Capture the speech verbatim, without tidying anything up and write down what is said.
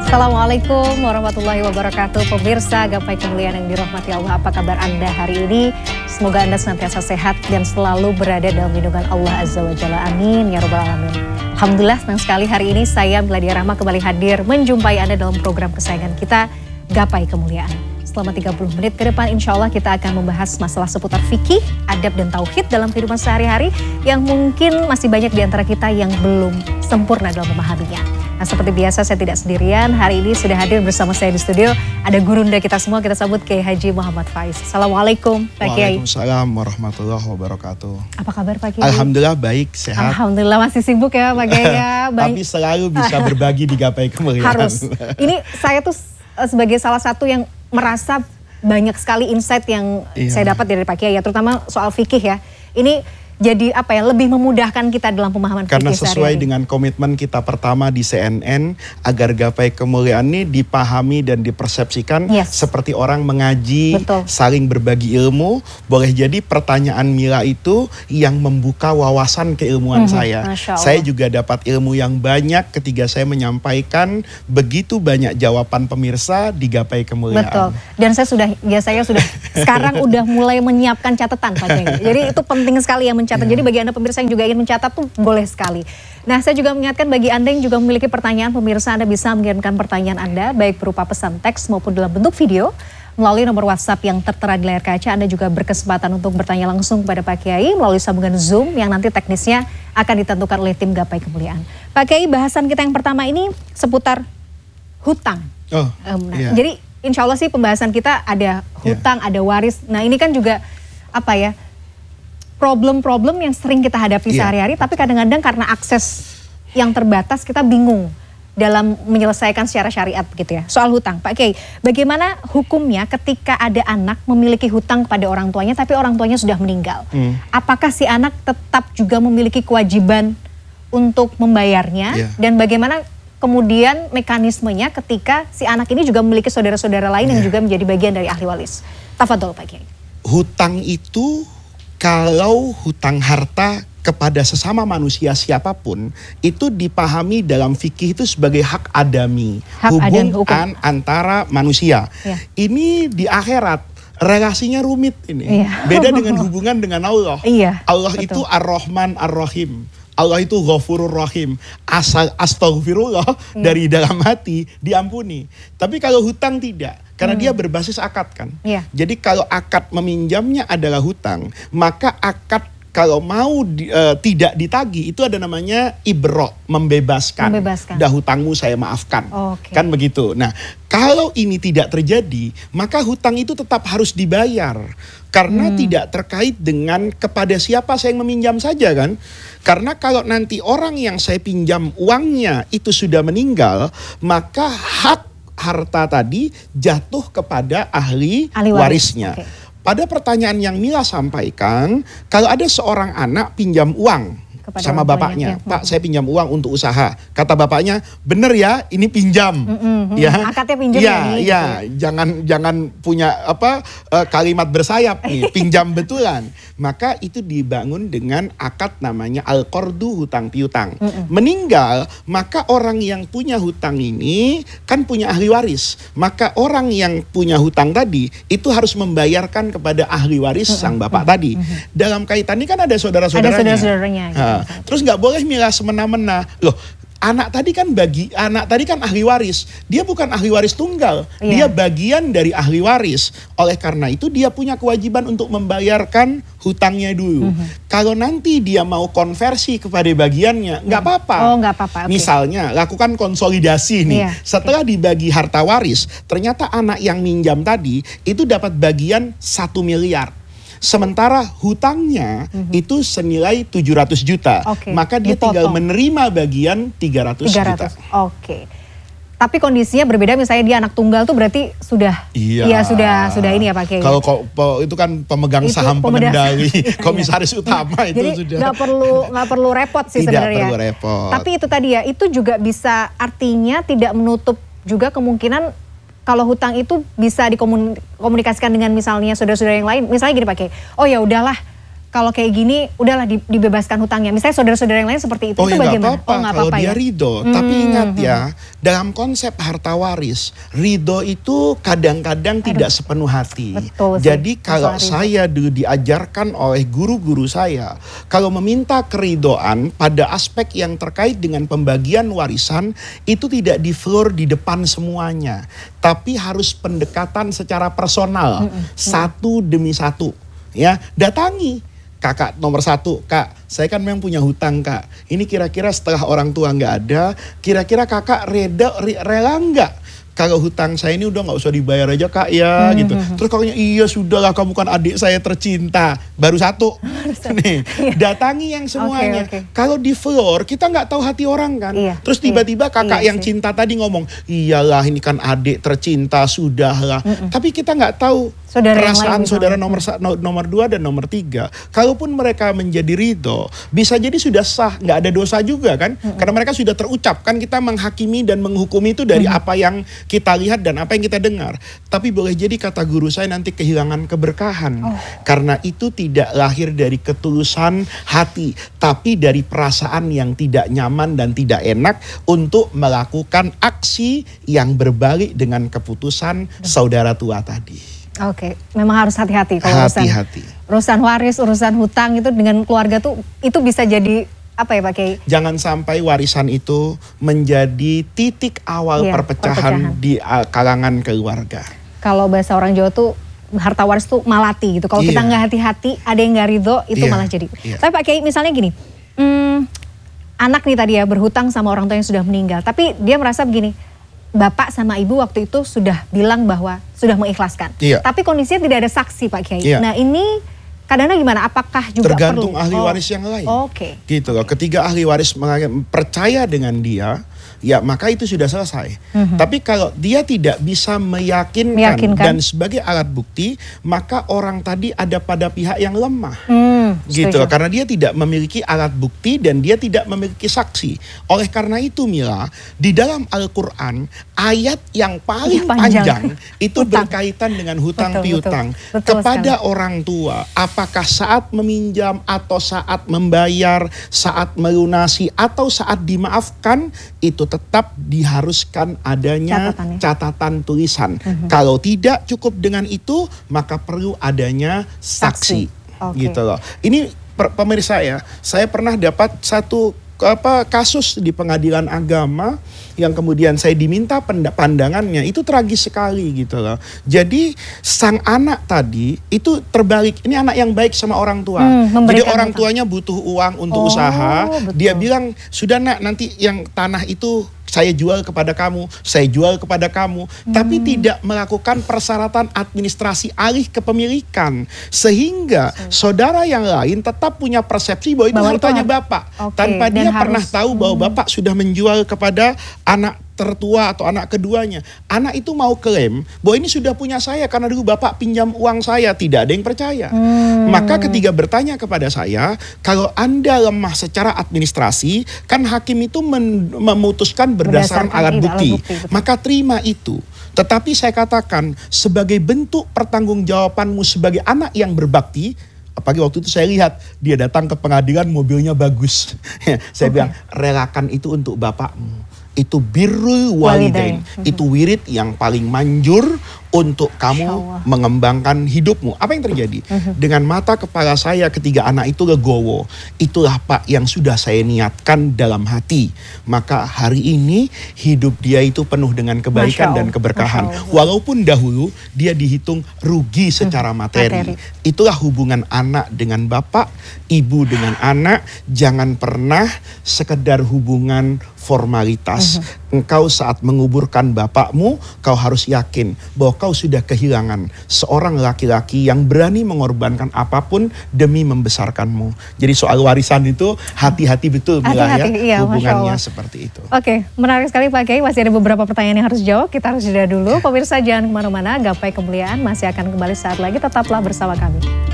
Assalamualaikum warahmatullahi wabarakatuh. Pemirsa Gapai Kemuliaan yang dirahmati Allah, apa kabar Anda hari ini? Semoga Anda senantiasa sehat dan selalu berada dalam lindungan Allah Azza wa Jalla. Amin ya Rabbal Alamin. Alhamdulillah senang sekali hari ini saya Miladia Rahma kembali hadir menjumpai Anda dalam program kesayangan kita Gapai Kemuliaan. Selama tiga puluh menit ke depan insya Allah kita akan membahas masalah seputar fikih, adab dan tauhid dalam kehidupan sehari-hari yang mungkin masih banyak di antara kita yang belum sempurna dalam memahaminya. Nah seperti biasa saya tidak sendirian, hari ini sudah hadir bersama saya di studio ada gurunda kita semua, kita sambut Kiai Haji Muhammad Faiz. Assalamualaikum Pak Kiai. Waalaikumsalam warahmatullahi wabarakatuh. Apa kabar Pak Kiai? Alhamdulillah baik, sehat. Alhamdulillah masih sibuk ya Pak Kiai ya. Tapi selalu bisa berbagi di Gapai Kemuliaan. Harus. Ini saya tuh sebagai salah satu yang merasa banyak sekali insight yang iya. saya dapat dari Pak Kiai ya, terutama soal fikih ya. Ini jadi apa ya, lebih memudahkan kita dalam pemahaman fikih karena sesuai sehari-hari. Dengan komitmen kita pertama di C N N agar Gapai Kemuliaan ini dipahami dan dipersepsikan yes. seperti orang mengaji, Betul. saling berbagi ilmu. Boleh jadi pertanyaan Mila itu yang membuka wawasan keilmuan mm-hmm. saya. Saya juga dapat ilmu yang banyak ketika saya menyampaikan begitu banyak jawaban pemirsa di Gapai Kemuliaan. Betul. Dan saya sudah, ya saya sudah sekarang udah mulai menyiapkan catatan Pak Kiai. Jadi itu penting sekali ya mencatat. Yeah. Jadi bagi Anda pemirsa yang juga ingin mencatat tuh boleh sekali. Nah saya juga mengingatkan bagi Anda yang juga memiliki pertanyaan, pemirsa Anda bisa mengirimkan pertanyaan Anda baik berupa pesan teks maupun dalam bentuk video melalui nomor WhatsApp yang tertera di layar kaca. Anda juga berkesempatan untuk bertanya langsung kepada Pak Kiai melalui sambungan Zoom yang nanti teknisnya akan ditentukan oleh tim Gapai Kemuliaan. Pak Kiai, bahasan kita yang pertama ini seputar hutang. Oh, um, nah, iya. Jadi insya Allah sih pembahasan kita ada hutang, yeah. ada waris. Nah ini kan juga apa ya, problem-problem yang sering kita hadapi yeah. sehari-hari, tapi kadang-kadang karena akses yang terbatas kita bingung dalam menyelesaikan secara syariat gitu ya. Soal hutang, Pak Kiai, bagaimana hukumnya ketika ada anak memiliki hutang kepada orang tuanya tapi orang tuanya sudah meninggal? Hmm. Apakah si anak tetap juga memiliki kewajiban untuk membayarnya? Yeah. Dan bagaimana kemudian mekanismenya ketika si anak ini juga memiliki saudara-saudara lain yeah. yang juga menjadi bagian dari ahli waris? Tafadhol Pak Kiai. Hutang itu, kalau hutang harta kepada sesama manusia siapapun, itu dipahami dalam fikih itu sebagai hak adami, hak hubungan antara manusia. Ya. Ini di akhirat relasinya rumit ini, ya. Beda dengan hubungan dengan Allah. Iya, Allah betul. itu Ar-Rahman Ar-Rahim. Allah itu Ghafurur Rahim. Asal astaghfirullah iya. dari dalam hati diampuni. Tapi kalau hutang tidak. Karena hmm. dia berbasis akad kan. Yeah. Jadi kalau akad meminjamnya adalah hutang, maka akad kalau mau di, uh, tidak ditagih itu ada namanya ibro, membebaskan. Membebaskan. Dah hutangmu saya maafkan. Okay. Kan begitu. Nah, kalau ini tidak terjadi, maka hutang itu tetap harus dibayar. Karena hmm. tidak terkait dengan kepada siapa saya meminjam saja kan. Karena kalau nanti orang yang saya pinjam uangnya itu sudah meninggal, maka hak harta tadi jatuh kepada ahli, ahli waris. warisnya. Okay. Pada pertanyaan yang Mila sampaikan, kalau ada seorang anak pinjam uang kepada sama bapaknya, ya. Pak saya pinjam uang untuk usaha. Kata bapaknya, bener ya, ini pinjam. Mm-hmm. Ya, akadnya pinjam ya, ini. Ya, gitu. jangan jangan punya apa uh, kalimat bersayap nih, pinjam betulan. Maka itu dibangun dengan akad namanya al-qardu, hutang piutang. Mm-hmm. Meninggal, maka orang yang punya hutang ini kan punya ahli waris. Maka orang yang punya hutang tadi itu harus membayarkan kepada ahli waris mm-hmm. sang bapak mm-hmm. tadi. Mm-hmm. Dalam kaitan ini kan ada saudara-saudaranya. Ada saudara-saudaranya. Gitu. Terus nggak boleh Mila semena-mena. Loh, anak tadi kan bagi anak tadi kan ahli waris. Dia bukan ahli waris tunggal. Iya. Dia bagian dari ahli waris. Oleh karena itu dia punya kewajiban untuk membayarkan hutangnya dulu. Mm-hmm. Kalau nanti dia mau konversi kepada bagiannya, nggak apa-apa. Oh, nggak apa-apa. Okay. Misalnya lakukan konsolidasi nih. Iya. Setelah okay. dibagi harta waris, ternyata anak yang minjam tadi itu dapat bagian satu miliar. Sementara hutangnya mm-hmm. itu senilai tujuh ratus juta. Okay. Maka dia Dipotong. tinggal menerima bagian tiga ratus juta. Oke. Okay. Tapi kondisinya berbeda, misalnya dia anak tunggal tuh berarti sudah iya, ya, sudah sudah ini ya Pak Kiai. Kalau itu kan pemegang itu saham pengendali, komisaris utama itu jadi sudah. Jadi nggak perlu nggak perlu repot sih sebenarnya. Tidak perlu repot. Tapi itu tadi ya, itu juga bisa artinya tidak menutup juga kemungkinan kalau hutang itu bisa dikomunikasikan dengan misalnya saudara-saudara yang lain. Misalnya gini Pak Kiai, oh ya udahlah kalau kayak gini udahlah dibebaskan hutangnya. Misalnya saudara-saudara yang lain seperti itu, oh, itu ya bagaimana? Apa-apa. Oh nggak kalau apa-apa dia ya? ridho. Hmm. Tapi ingat ya, dalam konsep harta waris, ridho itu kadang-kadang tidak sepenuh hati. Betul sih. Jadi kalau saya dulu diajarkan oleh guru-guru saya, kalau meminta keridhoan pada aspek yang terkait dengan pembagian warisan, itu tidak di floor di depan semuanya. Tapi harus pendekatan secara personal, hmm. satu demi satu. Ya, datangi. Kakak nomor satu, kak, saya kan memang punya hutang kak. Ini kira-kira setelah orang tua nggak ada, kira-kira kakak reda, rela nggak? Kalau hutang saya ini udah nggak usah dibayar aja kak ya, hmm, gitu. Hmm, Terus kakaknya, iya sudahlah kamu kan adik saya tercinta. Baru satu. Nih, datangi yang semuanya. Okay, okay. Kalau di floor kita nggak tahu hati orang kan. Iya, Terus tiba-tiba iya, kakak iya yang sih. cinta tadi ngomong, iyalah ini kan adik tercinta sudahlah. Mm -mm. Tapi kita nggak tahu saudara perasaan saudara nomor hmm. nomor dua dan nomor tiga. Kalaupun mereka menjadi ridho, bisa jadi sudah sah, nggak ada dosa juga kan? Hmm. Karena mereka sudah terucap kan, kita menghakimi dan menghukumi itu dari hmm. apa yang kita lihat dan apa yang kita dengar. Tapi boleh jadi kata guru saya nanti kehilangan keberkahan. Oh. Karena itu tidak lahir dari ketulusan hati, tapi dari perasaan yang tidak nyaman dan tidak enak untuk melakukan aksi yang berbalik dengan keputusan hmm. saudara tua tadi. Oke, memang harus hati-hati kalau hati-hati. urusan, urusan waris, urusan hutang itu dengan keluarga tuh itu bisa jadi apa ya Pak Kiai? Jangan sampai warisan itu menjadi titik awal iya, perpecahan, perpecahan di kalangan keluarga. Kalau bahasa orang Jawa tuh harta waris tuh malati gitu. Kalau iya. kita nggak hati-hati, ada yang nggak ridho, itu iya. malah jadi. Iya. Tapi Pak Kiai misalnya gini, hmm, anak nih tadi ya berhutang sama orang tua yang sudah meninggal, tapi dia merasa begini. Bapak sama ibu waktu itu sudah bilang bahwa sudah mengikhlaskan. Iya. Tapi kondisinya tidak ada saksi Pak Kiai. Iya. Nah ini kadang-kadang gimana? Apakah juga tergantung perlu? ahli oh. waris yang lain. Oke. Okay. Gitu loh. Ketiga ahli waris percaya dengan dia, ya maka itu sudah selesai. Mm-hmm. Tapi kalau dia tidak bisa meyakinkan, meyakinkan dan sebagai alat bukti, maka orang tadi ada pada pihak yang lemah. Mm, gitu loh. Karena dia tidak memiliki alat bukti dan dia tidak memiliki saksi. Oleh karena itu Mila, di dalam Al-Quran ayat yang paling ya, panjang. panjang itu hutang. berkaitan dengan hutang betul, piutang betul. Betul kepada sekali. orang tua. Apakah saat meminjam atau saat membayar, saat melunasi atau saat dimaafkan, itu tetap diharuskan adanya catatan, ya? catatan tulisan. Mm-hmm. Kalau tidak cukup dengan itu, maka perlu adanya saksi. saksi. Okay. Gitu loh. Ini pemirsa ya, saya pernah dapat satu apa kasus di pengadilan agama yang kemudian saya diminta pandangannya, itu tragis sekali gitu loh. Jadi sang anak tadi itu terbalik, ini anak yang baik sama orang tua. Hmm, Jadi orang tuanya butuh uang untuk oh, usaha, betul. Dia bilang, "Sudah nak, nanti yang tanah itu saya jual kepada kamu, saya jual kepada kamu." Hmm. Tapi tidak melakukan persyaratan administrasi alih kepemilikan. Sehingga so. saudara yang lain tetap punya persepsi bahwa itu hartanya bapak. Okay. Tanpa Dan dia harus, pernah tahu bahwa hmm. bapak sudah menjual kepada anak tertua atau anak keduanya. Anak itu mau klaim bahwa ini sudah punya saya karena dulu bapak pinjam uang saya. Tidak ada yang percaya. Hmm. Maka ketika bertanya kepada saya, kalau Anda lemah secara administrasi, kan hakim itu memutuskan berdasarkan, berdasarkan alat bukti. Alat bukti Maka terima itu. Tetapi saya katakan sebagai bentuk pertanggungjawabanmu sebagai anak yang berbakti. Apalagi waktu itu saya lihat dia datang ke pengadilan mobilnya bagus. Saya okay. bilang relakan itu untuk bapakmu. Itu birrul walidain. Mm-hmm. Itu wirid yang paling manjur untuk kamu mengembangkan hidupmu. Apa yang terjadi? Mm-hmm. Dengan mata kepala saya ketiga anak itu legowo. Itulah Pak yang sudah saya niatkan dalam hati. Maka hari ini hidup dia itu penuh dengan kebaikan dan keberkahan. Walaupun dahulu dia dihitung rugi secara materi. materi. Itulah hubungan anak dengan bapak, ibu dengan anak. Jangan pernah sekedar hubungan formalitas. Mm-hmm. Engkau saat menguburkan bapakmu, kau harus yakin bahwa kau sudah kehilangan seorang laki-laki yang berani mengorbankan apapun demi membesarkanmu. Jadi soal warisan itu hati-hati betul Mila ya, iya, hubungannya seperti itu. Oke, menarik sekali Pak Kiai. Masih ada beberapa pertanyaan yang harus dijawab. Kita harus jeda dulu. Pemirsa jangan kemana-mana. Gapai Kemuliaan masih akan kembali saat lagi. Tetaplah bersama kami.